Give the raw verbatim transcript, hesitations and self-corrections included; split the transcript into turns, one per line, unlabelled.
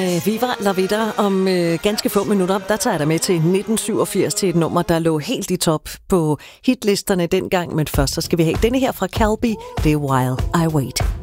Viva la vida. Om øh, ganske få minutter, der tager jeg dig med til nitten syvogfirs til et nummer, der lå helt i top på hitlisterne dengang. Men først så skal vi have denne her fra Calbi. Det er While I Wait.